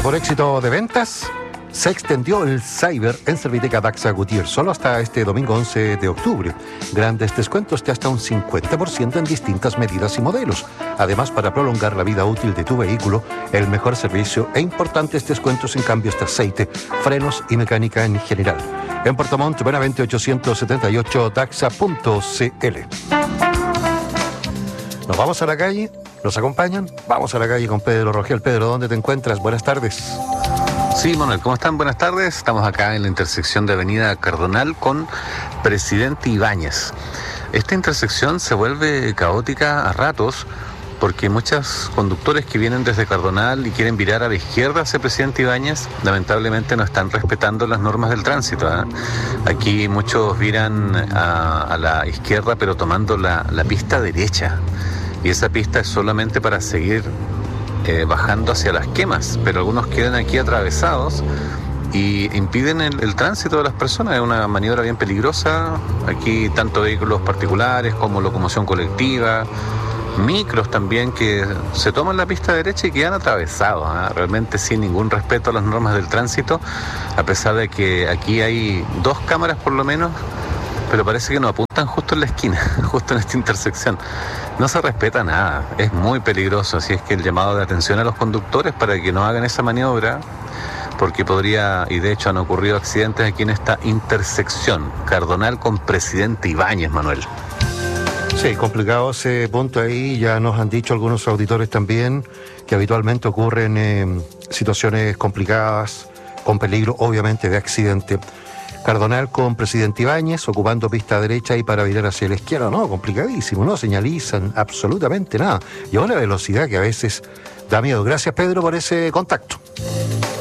Por éxito de ventas, se extendió el Cyber en Serviteca Daxa Gutiérrez solo hasta este domingo 11 de octubre. Grandes descuentos de hasta un 50% en distintas medidas y modelos. Además, para prolongar la vida útil de tu vehículo, el mejor servicio e importantes descuentos en cambios de aceite, frenos y mecánica en general. En Puerto Montt, Benavente 878, daxa.cl. ¿Nos vamos a la calle? ¿Nos acompañan? Vamos a la calle con Pedro Rogel. Pedro, ¿dónde te encuentras? Buenas tardes. Sí, Manuel, ¿cómo están? Buenas tardes. Estamos acá en la intersección de Avenida Cardonal con Presidente Ibáñez. Esta intersección se vuelve caótica a ratos porque muchos conductores que vienen desde Cardonal y quieren virar a la izquierda hacia Presidente Ibáñez, lamentablemente no están respetando las normas del tránsito, ¿eh? Aquí muchos viran a la izquierda pero tomando la pista derecha. Y esa pista es solamente para seguir bajando hacia las quemas, pero algunos quedan aquí atravesados y impiden el tránsito de las personas. Es una maniobra bien peligrosa. Aquí tanto vehículos particulares como locomoción colectiva, micros también que se toman la pista derecha y quedan atravesados, ¿eh? Realmente sin ningún respeto a las normas del tránsito, a pesar de que aquí hay 2 cámaras por lo menos, pero parece que nos apuntan justo en la esquina, justo en esta intersección. No se respeta nada, es muy peligroso, así es que el llamado de atención a los conductores para que no hagan esa maniobra, porque podría, y de hecho han ocurrido accidentes aquí en esta intersección, Cardonal con Presidente Ibáñez, Manuel. Sí, complicado ese punto ahí, ya nos han dicho algunos auditores también que habitualmente ocurren situaciones complicadas, con peligro obviamente de accidente. Cardonal con Presidente Ibáñez, ocupando pista derecha y para virar hacia la izquierda, no, complicadísimo, no señalizan absolutamente nada. Y a una velocidad que a veces da miedo. Gracias, Pedro, por ese contacto.